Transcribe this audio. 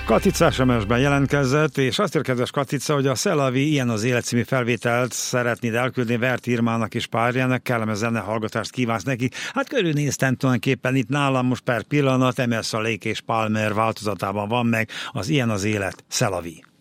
Katica SMS-ben jelentkezett, és azt ír, kedves Katica, hogy a Szelavi Ilyen az élet című felvételt szeretnéd elküldni Vert Irmának és párjának, kellemes zenehallgatást kívánsz neki. Hát körülnéztem tulajdonképpen itt nálam most per pillanat, Emerson, Lake és Palmer változatában van meg az Ilyen az élet, Szelavi.